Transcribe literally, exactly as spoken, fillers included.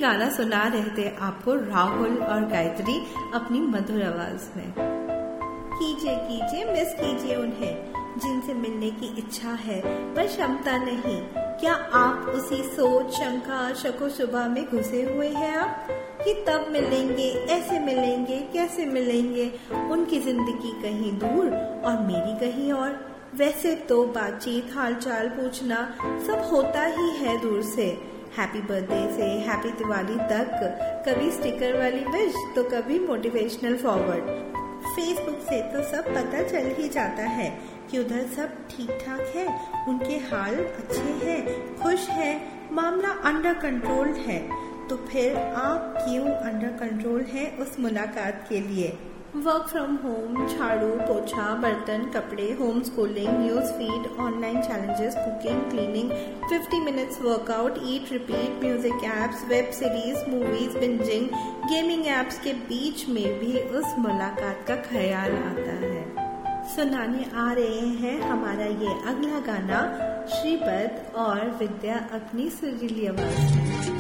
गाना सुना रहे थे आपको राहुल और गायत्री अपनी मधुर आवाज में। कीजिए कीजिए मिस कीजिए उन्हें जिनसे मिलने की इच्छा है पर क्षमता नहीं। क्या आप उसी सोच, शंका, शको शुबा में घुसे हुए हैं आप कि तब मिलेंगे, ऐसे मिलेंगे, कैसे मिलेंगे? उनकी जिंदगी कहीं दूर और मेरी कहीं और। वैसे तो बातचीत, हालचाल पूछना सब होता ही है दूर से। हैप्पी बर्थडे से हैप्पी दिवाली तक, कभी स्टिकर वाली विश तो कभी मोटिवेशनल फॉरवर्ड। फेसबुक से तो सब पता चल ही जाता है कि उधर सब ठीक ठाक है, उनके हाल अच्छे हैं, खुश हैं, मामला अंडर कंट्रोल है। तो फिर आप क्यों अंडर कंट्रोल हैं उस मुलाकात के लिए? वर्क फ्रॉम होम, झाड़ू पोछा, बर्तन, कपड़े, home schooling, news feed, online challenges, cooking, cleaning, fifty minutes workout, ईट repeat, music apps, web series, movies, bingeing, gaming apps के बीच में भी उस मुलाकात का ख्याल आता है। सुनाने आ रहे हैं हमारा ये अगला गाना श्रीपद और विद्या अपनी सुरीली आवाज में।